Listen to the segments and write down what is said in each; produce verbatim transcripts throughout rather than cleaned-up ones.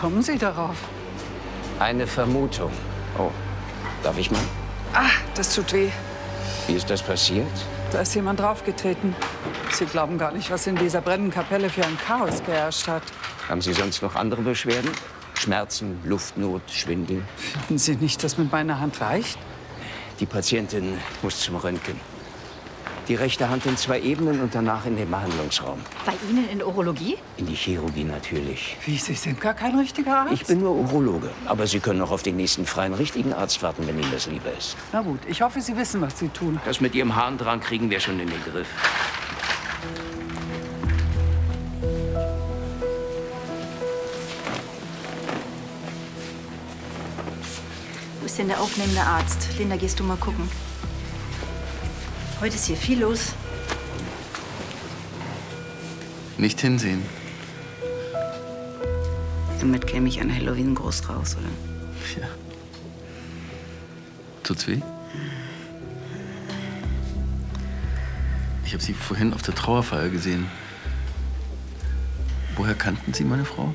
kommen Sie darauf? Eine Vermutung. Oh, darf ich mal? Ah, das tut weh. Wie ist das passiert? Da ist jemand draufgetreten. Sie glauben gar nicht, was in dieser brennenden Kapelle für ein Chaos geherrscht hat. Haben Sie sonst noch andere Beschwerden? Schmerzen, Luftnot, Schwindel? Finden Sie nicht, dass mit meiner Hand reicht? Die Patientin muss zum Röntgen. Die rechte Hand in zwei Ebenen und danach in den Behandlungsraum. Bei Ihnen in Urologie? In die Chirurgie natürlich. Wie, Sie sind gar kein richtiger Arzt? Ich bin nur Urologe. Aber Sie können noch auf den nächsten freien richtigen Arzt warten, wenn Ihnen das lieber ist. Na gut, ich hoffe, Sie wissen, was Sie tun. Das mit Ihrem Harndrang kriegen wir schon in den Griff. Wo ist denn der aufnehmende Arzt? Linda, gehst du mal gucken. Heute ist hier viel los. Nicht hinsehen. Damit käme ich an Halloween groß raus, oder? Ja. Tut's weh? Ich habe Sie vorhin auf der Trauerfeier gesehen. Woher kannten Sie meine Frau?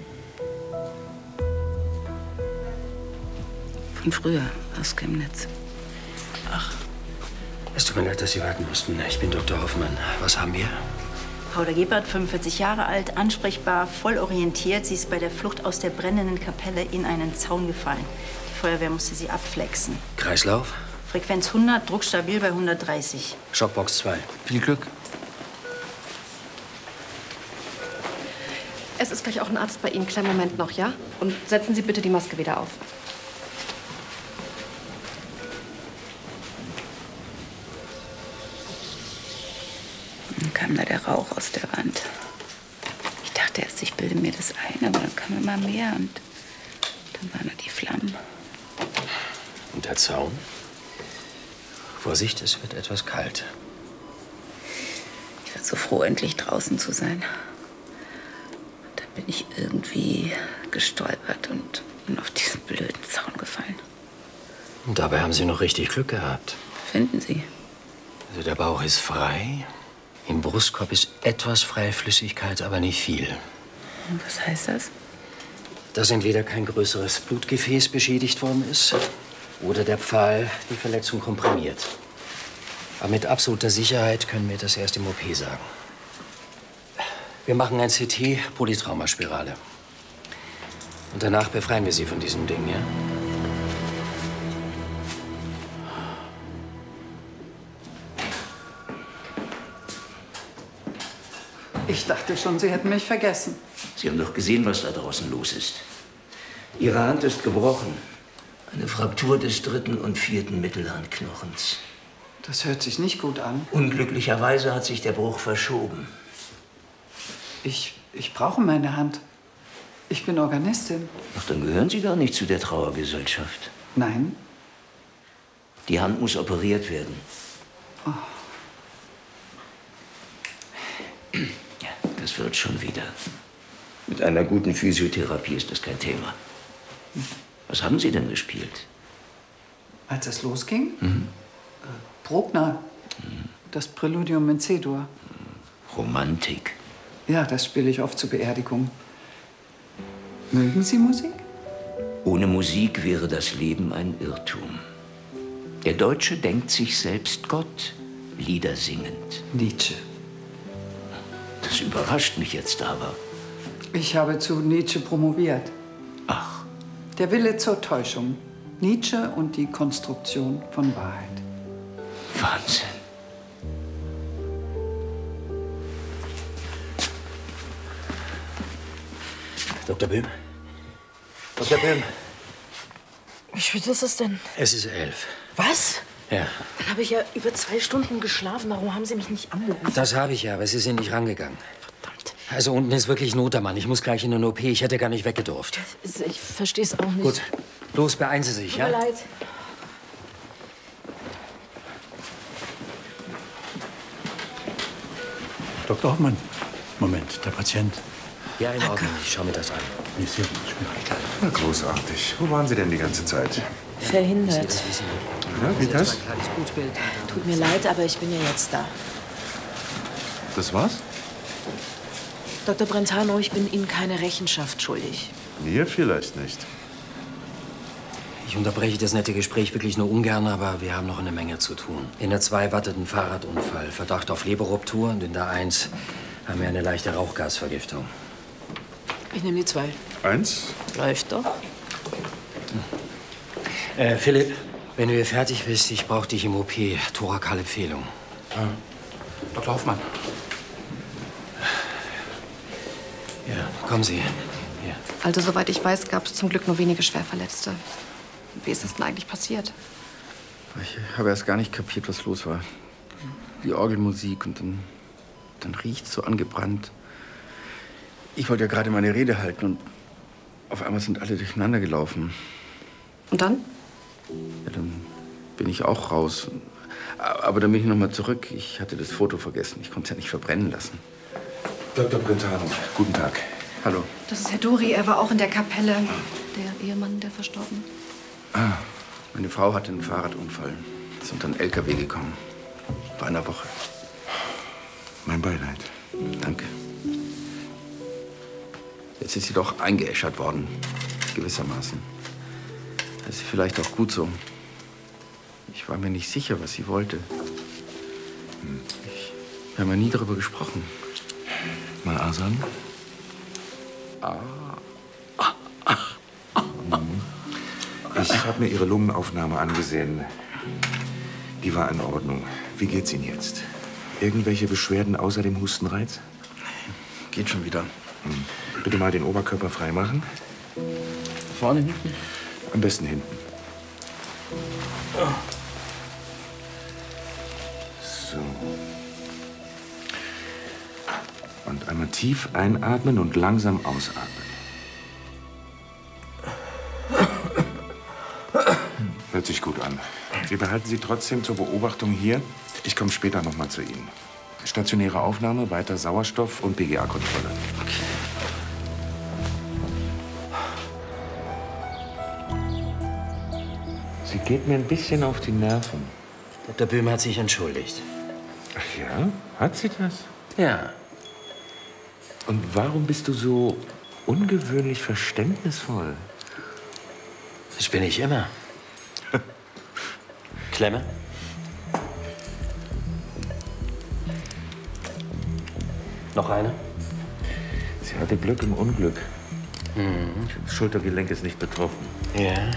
Von früher, aus Chemnitz. Ach. Es tut mir leid, dass Sie warten mussten. Ich bin Doktor Hoffmann. Was haben wir? Paula Gebhardt, fünfundvierzig Jahre alt, ansprechbar, voll orientiert. Sie ist bei der Flucht aus der brennenden Kapelle in einen Zaun gefallen. Die Feuerwehr musste sie abflexen. Kreislauf? Frequenz hundert, Druck stabil bei hundertdreißig. Schockbox zwei. Viel Glück. Es ist gleich auch ein Arzt bei Ihnen. Kleinen Moment noch, ja? Und setzen Sie bitte die Maske wieder auf. Dann kam da der Rauch aus der Wand. Ich dachte erst, ich bilde mir das ein, aber dann kam immer mehr und dann waren da die Flammen. Und der Zaun? Vorsicht, es wird etwas kalt. Ich war so froh, endlich draußen zu sein. Dann bin ich irgendwie gestolpert und bin auf diesen blöden Zaun gefallen. Und dabei haben Sie noch richtig Glück gehabt. Finden Sie? Also der Bauch ist frei. Im Brustkorb ist etwas freie Flüssigkeit, aber nicht viel. Und was heißt das? Dass entweder kein größeres Blutgefäß beschädigt worden ist oder der Pfahl die Verletzung komprimiert. Aber mit absoluter Sicherheit können wir das erst im O P sagen. Wir machen ein C T, Polytraumaspirale. Und danach befreien wir Sie von diesem Ding, ja? Ich dachte schon, Sie hätten mich vergessen. Sie haben doch gesehen, was da draußen los ist. Ihre Hand ist gebrochen. Eine Fraktur des dritten und vierten Mittelhandknochens. Das hört sich nicht gut an. Unglücklicherweise hat sich der Bruch verschoben. Ich, ich brauche meine Hand. Ich bin Organistin. Ach, dann gehören Sie gar nicht zu der Trauergesellschaft. Nein. Die Hand muss operiert werden. Oh. Ja, das wird schon wieder. Mit einer guten Physiotherapie ist das kein Thema. Was haben Sie denn gespielt? Als es losging? Mhm. Äh, Bruckner. Mhm. Das Präludium in C-Dur. Romantik. Ja, das spiele ich oft zur Beerdigung. Mögen Sie Musik? Ohne Musik wäre das Leben ein Irrtum. Der Deutsche denkt sich selbst Gott, Lieder singend. Nietzsche. Das überrascht mich jetzt aber. Ich habe zu Nietzsche promoviert. Ach. Der Wille zur Täuschung. Nietzsche und die Konstruktion von Wahrheit. Wahnsinn. Doktor Böhm? Doktor Böhm? Wie spät ist es denn? Es ist elf. Was? Ja. Dann habe ich ja über zwei Stunden geschlafen. Warum haben Sie mich nicht angerufen? Das habe ich ja, aber Sie sind nicht rangegangen. Verdammt. Also unten ist wirklich Not am Mann. Ich muss gleich in den O P. Ich hätte gar nicht weggedurft. Ich verstehe es auch nicht. Gut. Los, beeilen Sie sich, Tut ja? mir leid. Doktor Hoffmann, Moment, der Patient. Ja, in Ordnung. Ich schau mir das an. Nicht sehr gut, Schwierigkeit. Na, großartig. Wo waren Sie denn die ganze Zeit? Verhindert. Das wissen wir. Ja, wie das? Ein kleines Blutbild. Tut mir leid, aber ich bin ja jetzt da. Das war's? Doktor Brentano, ich bin Ihnen keine Rechenschaft schuldig. Mir vielleicht nicht. Ich unterbreche das nette Gespräch wirklich nur ungern, aber wir haben noch eine Menge zu tun. In der zwei wartet ein Fahrradunfall, Verdacht auf Leberruptur, und in der eins haben wir eine leichte Rauchgasvergiftung. Ich nehme die zwei. Eins? Läuft doch. Äh, Philipp, wenn du hier fertig bist, ich brauche dich im O P. Thorakale Empfehlung. Ja. Doktor Hoffmann. Ja, kommen Sie. Hier. Also, soweit ich weiß, gab es zum Glück nur wenige Schwerverletzte. Wie ist das denn eigentlich passiert? Ich habe erst gar nicht kapiert, was los war. Die Orgelmusik und dann, dann riecht es so angebrannt. Ich wollte ja gerade meine Rede halten und auf einmal sind alle durcheinander gelaufen. Und dann? Ja, dann bin ich auch raus. Aber dann bin ich noch mal zurück. Ich hatte das Foto vergessen. Ich konnte es ja nicht verbrennen lassen. Doktor Brentano, guten Tag. Hallo. Das ist Herr Duri. Er war auch in der Kapelle. Der Ehemann, der verstorben. Ah, meine Frau hatte einen Fahrradunfall. Ist unter einen L K W gekommen. Vor einer Woche. Mein Beileid. Danke. Jetzt ist sie doch eingeäschert worden. Gewissermaßen. Das ist vielleicht auch gut so. Ich war mir nicht sicher, was sie wollte. Ich, wir haben ja nie darüber gesprochen. Mal Asan? Ah. Ich habe mir Ihre Lungenaufnahme angesehen. Die war in Ordnung. Wie geht's Ihnen jetzt? Irgendwelche Beschwerden außer dem Hustenreiz? Geht schon wieder. Hm. Bitte mal den Oberkörper freimachen. Vorne, hinten? Am besten hinten. So. Und einmal tief einatmen und langsam ausatmen. Hört sich gut an. Wir behalten Sie trotzdem zur Beobachtung hier. Ich komme später noch mal zu Ihnen. Stationäre Aufnahme, weiter Sauerstoff und P G A-Kontrolle. Okay. Sie geht mir ein bisschen auf die Nerven. Doktor Böhm hat sich entschuldigt. Ach ja? Hat sie das? Ja. Und warum bist du so ungewöhnlich verständnisvoll? Das bin ich immer. Klemme? Noch eine? Sie hatte Glück im Unglück. Mhm. Das Schultergelenk ist nicht betroffen. Ja.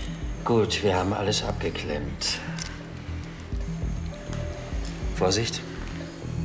Gut, wir haben alles abgeklemmt. Vorsicht.